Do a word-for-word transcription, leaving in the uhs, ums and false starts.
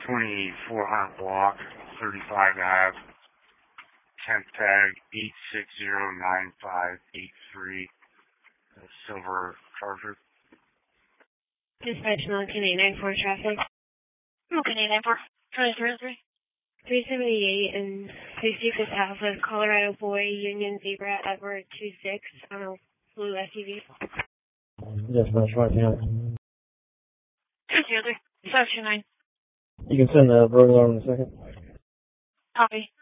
twenty-four hundred block, thirty-five Ave, tenth tag, eight six zero nine five eight three, silver Charger. Dispatch Milliken eight nine four traffic. Milliken eight nine four, three zero three. three seventy-eight and sixty-fifth Alpha, Colorado Boy, Union Zebra, Edward two six, on a blue S U V. Dispatch Milliken. two zero three, seven two nine. You can send the burglar in a second. Copy.